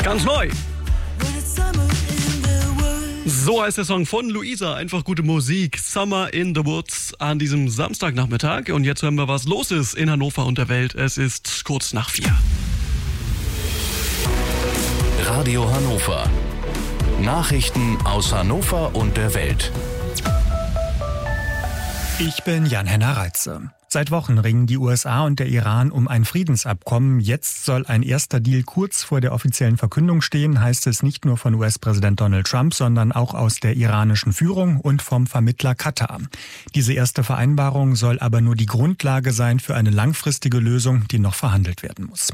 Ganz neu. So heißt der Song von Luisa. Einfach gute Musik. Summer in the Woods an diesem Samstagnachmittag. Und jetzt hören wir, was los ist in Hannover und der Welt. Es ist kurz nach 4. Radio Hannover. Nachrichten aus Hannover und der Welt. Ich bin Jan-Henner Reitze. Seit Wochen ringen die USA und der Iran um ein Friedensabkommen. Jetzt soll ein erster Deal kurz vor der offiziellen Verkündung stehen, heißt es nicht nur von US-Präsident Donald Trump, sondern auch aus der iranischen Führung und vom Vermittler Katar. Diese erste Vereinbarung soll aber nur die Grundlage sein für eine langfristige Lösung, die noch verhandelt werden muss.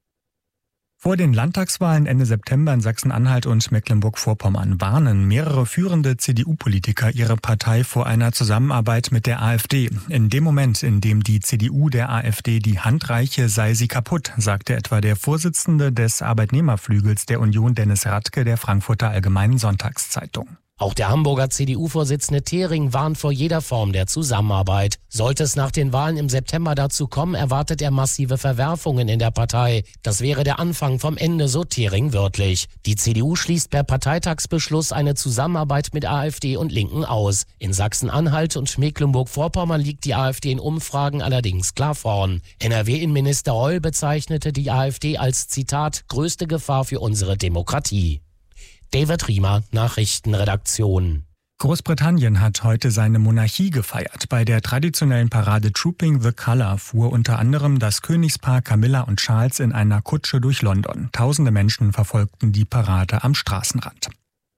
Vor den Landtagswahlen Ende September in Sachsen-Anhalt und Mecklenburg-Vorpommern warnen mehrere führende CDU-Politiker ihre Partei vor einer Zusammenarbeit mit der AfD. In dem Moment, in dem die CDU der AfD die Hand reiche, sei sie kaputt, sagte etwa der Vorsitzende des Arbeitnehmerflügels der Union, Dennis Radke, der Frankfurter Allgemeinen Sonntagszeitung. Auch der Hamburger CDU-Vorsitzende Thering warnt vor jeder Form der Zusammenarbeit. Sollte es nach den Wahlen im September dazu kommen, erwartet er massive Verwerfungen in der Partei. Das wäre der Anfang vom Ende, so Thering wörtlich. Die CDU schließt per Parteitagsbeschluss eine Zusammenarbeit mit AfD und Linken aus. In Sachsen-Anhalt und Mecklenburg-Vorpommern liegt die AfD in Umfragen allerdings klar vorn. NRW-Innenminister Reul bezeichnete die AfD als, Zitat, größte Gefahr für unsere Demokratie. David Riemer, Nachrichtenredaktion. Großbritannien hat heute seine Monarchie gefeiert. Bei der traditionellen Parade Trooping the Colour fuhr unter anderem das Königspaar Camilla und Charles in einer Kutsche durch London. Tausende Menschen verfolgten die Parade am Straßenrand.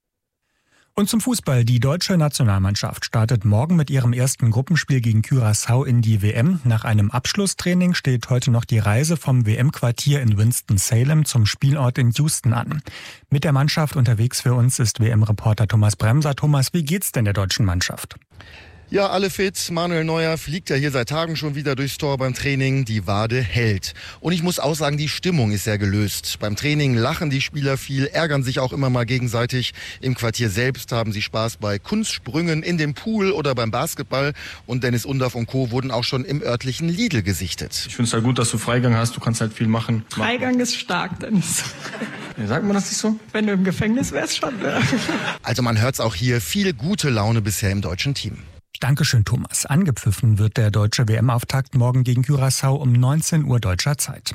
Und zum Fußball. Die deutsche Nationalmannschaft startet morgen mit ihrem ersten Gruppenspiel gegen Curaçao in die WM. Nach einem Abschlusstraining steht heute noch die Reise vom WM-Quartier in Winston-Salem zum Spielort in Houston an. Mit der Mannschaft unterwegs für uns ist WM-Reporter Thomas Bremser. Thomas, wie geht's denn der deutschen Mannschaft? Ja, alle fit. Manuel Neuer fliegt ja hier seit Tagen schon wieder durchs Tor beim Training. Die Wade hält. Und ich muss auch sagen, die Stimmung ist sehr gelöst. Beim Training lachen die Spieler viel, ärgern sich auch immer mal gegenseitig. Im Quartier selbst haben sie Spaß bei Kunstsprüngen in dem Pool oder beim Basketball. Und Dennis Undaff und Co. wurden auch schon im örtlichen Lidl gesichtet. Ich finde es halt gut, dass du Freigang hast. Du kannst halt viel machen. Freigang ist stark, Dennis. Ja, sagt man das nicht so? Wenn du im Gefängnis wärst, schon. Ja. Also man hört's auch hier. Viel gute Laune bisher im deutschen Team. Dankeschön, Thomas. Angepfiffen wird der deutsche WM-Auftakt morgen gegen Curaçao um 19 Uhr deutscher Zeit.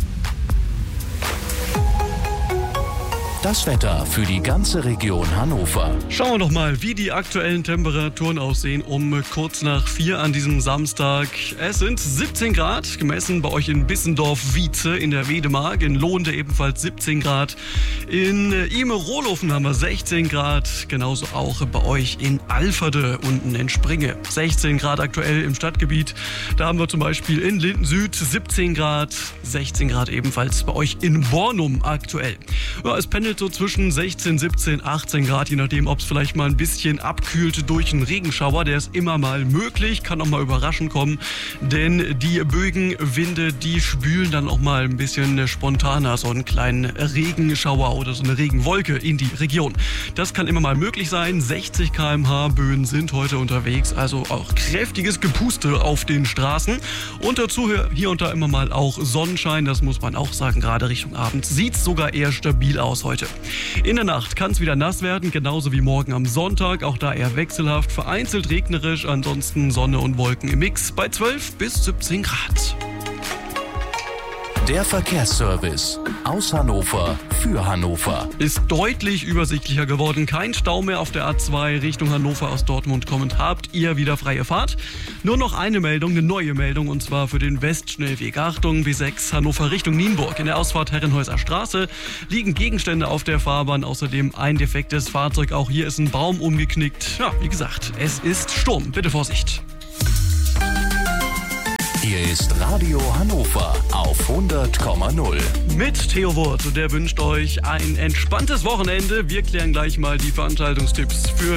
Das Wetter für die ganze Region Hannover. Schauen wir doch mal, wie die aktuellen Temperaturen aussehen um kurz nach 4 an diesem Samstag. Es sind 17 Grad, gemessen bei euch in Bissendorf-Wietze in der Wedemark, in Lohnde ebenfalls 17 Grad. In Ime-Rohlofen haben wir 16 Grad, genauso auch bei euch in Alferde unten in Springe. 16 Grad aktuell im Stadtgebiet. Da haben wir zum Beispiel in Linden-Süd 17 Grad, 16 Grad ebenfalls bei euch in Bornum aktuell. Ja, es pendelt so zwischen 16, 17, 18 Grad, je nachdem, ob es vielleicht mal ein bisschen abkühlt durch einen Regenschauer. Der ist immer mal möglich, kann auch mal überraschend kommen, denn die Bögenwinde, die spülen dann auch mal ein bisschen spontaner so einen kleinen Regenschauer oder so eine Regenwolke in die Region. Das kann immer mal möglich sein. 60 km/h Böen sind heute unterwegs, also auch kräftiges Gepuste auf den Straßen. Und dazu hier und da immer mal auch Sonnenschein, das muss man auch sagen, gerade Richtung Abend sieht es sogar eher stabil aus heute. In der Nacht kann es wieder nass werden, genauso wie morgen am Sonntag. Auch da eher wechselhaft, vereinzelt regnerisch, ansonsten Sonne und Wolken im Mix bei 12 bis 17 Grad. Der Verkehrsservice aus Hannover für Hannover. Ist deutlich übersichtlicher geworden. Kein Stau mehr auf der A2 Richtung Hannover aus Dortmund kommend. Habt ihr wieder freie Fahrt? Nur noch eine neue Meldung, und zwar für den Westschnellweg. Achtung, B6 Hannover Richtung Nienburg. In der Ausfahrt Herrenhäuser Straße liegen Gegenstände auf der Fahrbahn. Außerdem ein defektes Fahrzeug. Auch hier ist ein Baum umgeknickt. Ja, wie gesagt, es ist Sturm. Bitte Vorsicht. Hier ist Radio Hannover auf 100,0. Mit Theo Wurth, der wünscht euch ein entspanntes Wochenende. Wir klären gleich mal die Veranstaltungstipps für